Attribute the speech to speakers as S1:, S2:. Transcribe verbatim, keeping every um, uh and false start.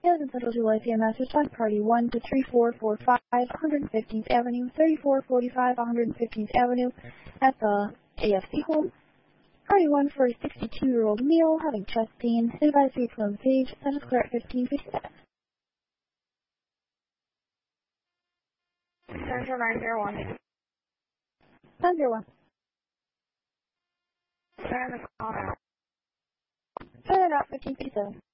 S1: is entitled to life and message on party one to three four four five, one hundred fifteenth Avenue, thirty-four forty-five, one hundred fifteenth Avenue, at the A F C home. Party one for a sixty-two-year-old male having chest pain. Advisory from the page, that is clear at fifteen fifty-seven.
S2: Central nine zero one.
S1: nine zero one.
S2: Turn the call out.
S1: Turn it out, fifteen fifty-seven.